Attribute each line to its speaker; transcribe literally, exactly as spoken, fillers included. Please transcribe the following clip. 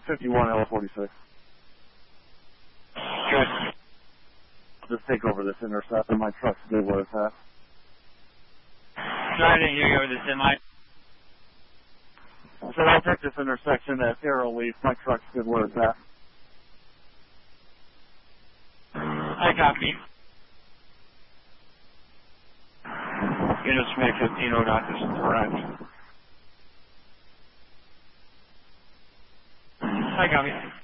Speaker 1: fifty-one L forty-six.
Speaker 2: Good.
Speaker 1: Just take over this intercept and my truck's good where it's at.
Speaker 2: Sorry, I didn't hear you over the semi.
Speaker 1: I said I'll take this intersection at Arrowleaf. My truck's good where it's at.
Speaker 2: I copy. Units May fifteen oh nine, this is correct. I copy.